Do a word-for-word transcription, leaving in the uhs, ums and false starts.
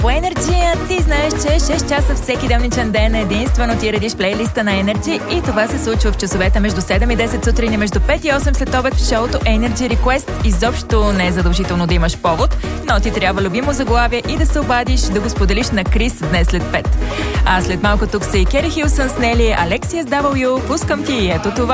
По Energy ти знаеш, че шест часа всеки делничен ден единствено ти редиш плейлиста на Energy и това се случва в часовете между седем и десет сутрин и между пет и осем след обед в шоуто Energy Request. Изобщо не е задължително да имаш повод, но ти трябва любимо заглавие и да се обадиш да го споделиш на Крис днес след пет. А след малко тук са и Кери Хилсън с Нели, Алексия с дабъл ю, пускам ти ето това.